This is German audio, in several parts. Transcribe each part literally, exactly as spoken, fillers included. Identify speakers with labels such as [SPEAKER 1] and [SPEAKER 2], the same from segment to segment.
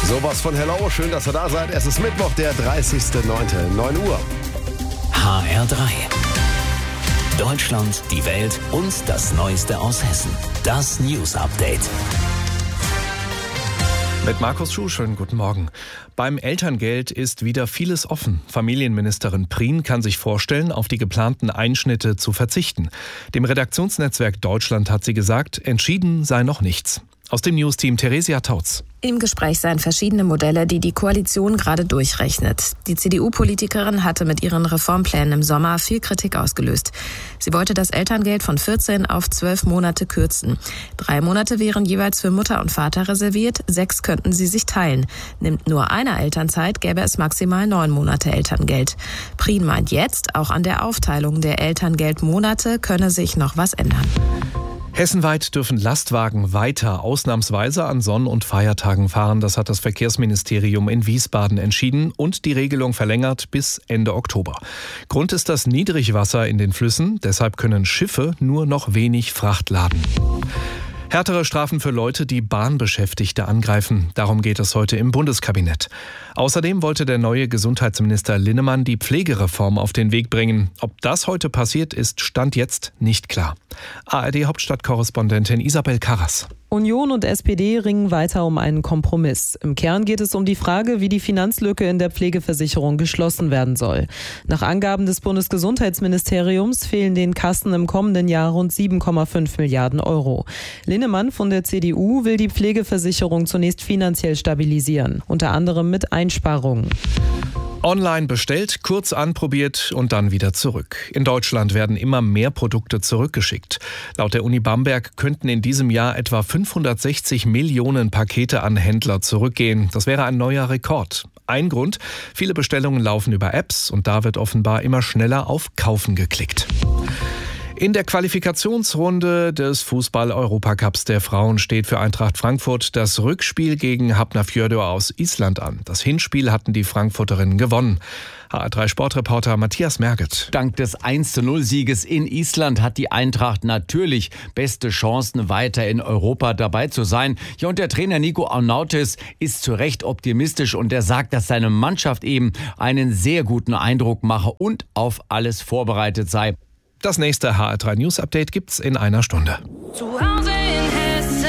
[SPEAKER 1] Sowas von hello, schön, dass ihr da seid. Es ist Mittwoch, der dreißigster neunte, neun Uhr.
[SPEAKER 2] H R drei. Deutschland, die Welt und das Neueste aus Hessen. Das News Update.
[SPEAKER 3] Mit Markus Schuh, schönen guten Morgen. Beim Elterngeld ist wieder vieles offen. Familienministerin Prien kann sich vorstellen, auf die geplanten Einschnitte zu verzichten. Dem Redaktionsnetzwerk Deutschland hat sie gesagt, entschieden sei noch nichts. Aus dem Newsteam Theresia Tautz.
[SPEAKER 4] Im Gespräch seien verschiedene Modelle, die die Koalition gerade durchrechnet. Die C D U-Politikerin hatte mit ihren Reformplänen im Sommer viel Kritik ausgelöst. Sie wollte das Elterngeld von vierzehn auf zwölf Monate kürzen. Drei Monate wären jeweils für Mutter und Vater reserviert, sechs könnten sie sich teilen. Nimmt nur einer Elternzeit, gäbe es maximal neun Monate Elterngeld. Prien meint jetzt, auch an der Aufteilung der Elterngeldmonate könne sich noch was ändern.
[SPEAKER 3] Hessenweit dürfen Lastwagen weiter ausnahmsweise an Sonn- und Feiertagen fahren. Das hat das Verkehrsministerium in Wiesbaden entschieden und die Regelung verlängert bis Ende Oktober. Grund ist das Niedrigwasser in den Flüssen. Deshalb können Schiffe nur noch wenig Fracht laden. Härtere Strafen für Leute, die Bahnbeschäftigte angreifen. Darum geht es heute im Bundeskabinett. Außerdem wollte der neue Gesundheitsminister Linnemann die Pflegereform auf den Weg bringen. Ob das heute passiert, ist Stand jetzt nicht klar. A R D-Hauptstadtkorrespondentin Isabel Karras.
[SPEAKER 5] Union und S P D ringen weiter um einen Kompromiss. Im Kern geht es um die Frage, wie die Finanzlücke in der Pflegeversicherung geschlossen werden soll. Nach Angaben des Bundesgesundheitsministeriums fehlen den Kassen im kommenden Jahr rund sieben Komma fünf Milliarden Euro. Linnemann von der C D U will die Pflegeversicherung zunächst finanziell stabilisieren, unter anderem mit Einsparungen.
[SPEAKER 3] Online bestellt, kurz anprobiert und dann wieder zurück. In Deutschland werden immer mehr Produkte zurückgeschickt. Laut der Uni Bamberg könnten in diesem Jahr etwa fünfhundertsechzig Millionen Pakete an Händler zurückgehen. Das wäre ein neuer Rekord. Ein Grund, viele Bestellungen laufen über Apps und da wird offenbar immer schneller auf Kaufen geklickt. In der Qualifikationsrunde des Fußball-Europacups der Frauen steht für Eintracht Frankfurt das Rückspiel gegen Hafnarfjörður aus Island an. Das Hinspiel hatten die Frankfurterinnen gewonnen. H R drei Sportreporter Matthias Merget.
[SPEAKER 6] Dank des eins zu null Sieges in Island hat die Eintracht natürlich beste Chancen, weiter in Europa dabei zu sein. Ja, und der Trainer Nico Arnautis ist zu Recht optimistisch und er sagt, dass seine Mannschaft eben einen sehr guten Eindruck mache und auf alles vorbereitet sei.
[SPEAKER 3] Das nächste H R drei News Update gibt's in einer Stunde.
[SPEAKER 7] Zu Hause in Hessen.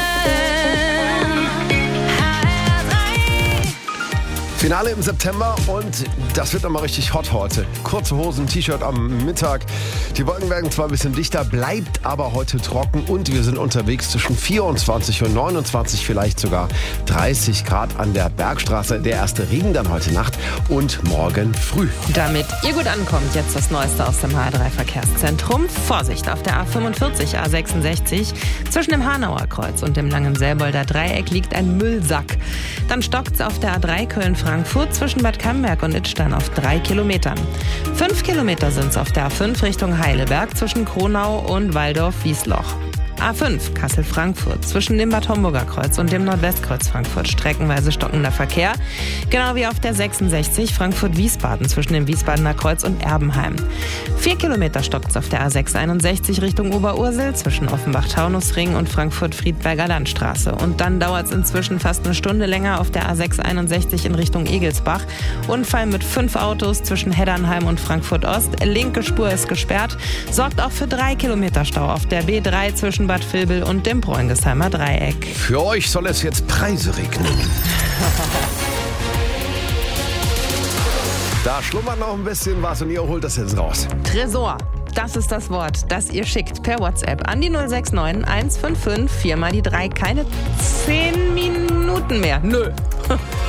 [SPEAKER 7] H R drei.
[SPEAKER 1] Finale im September und das wird nochmal richtig hot heute. Kurze Hosen, T-Shirt am Mittag. Die Wolken werden zwar ein bisschen dichter, bleibt aber heute trocken und wir sind unterwegs zwischen vierundzwanzig und neunundzwanzig, vielleicht sogar dreißig Grad an der Bergstraße. Der erste Regen dann heute Nacht und morgen früh.
[SPEAKER 4] Damit ihr gut ankommt, jetzt das Neueste aus dem H R drei Verkehrszentrum. Vorsicht auf der A fünfundvierzig, A sechsundsechzig. Zwischen dem Hanauer Kreuz und dem Langenselbolder Dreieck liegt ein Müllsack. Dann stockt's auf der A drei Köln-Frankfurt zwischen Bad Camberg und Idstein auf drei Kilometern. Fünf Kilometer sind's auf der A fünf Richtung Heidelberg zwischen Kronau und Waldorf-Wiesloch. A fünf Kassel-Frankfurt zwischen dem Bad Homburger Kreuz und dem Nordwestkreuz Frankfurt streckenweise stockender Verkehr. Genau wie auf der sechsundsechzig Frankfurt-Wiesbaden zwischen dem Wiesbadener Kreuz und Erbenheim. Vier Kilometer stockt's auf der A sechshunderteinundsechzig Richtung Oberursel zwischen Offenbach-Taunusring und Frankfurt-Friedberger Landstraße. Und dann dauert's inzwischen fast eine Stunde länger auf der A sechshunderteinundsechzig in Richtung Egelsbach. Unfall mit fünf Autos zwischen Heddernheim und Frankfurt-Ost. Linke Spur ist gesperrt. Sorgt auch für drei Kilometer Stau auf der B drei zwischen Bad Vilbel und dem Bräungesheimer Dreieck.
[SPEAKER 1] Für euch soll es jetzt Preise regnen. Da schlummert noch ein bisschen was und ihr holt das jetzt raus.
[SPEAKER 4] Tresor. Das ist das Wort, das ihr schickt per WhatsApp an die null sechs neun eins fünf fünf vier mal die drei. Keine zehn Minuten mehr. Nö.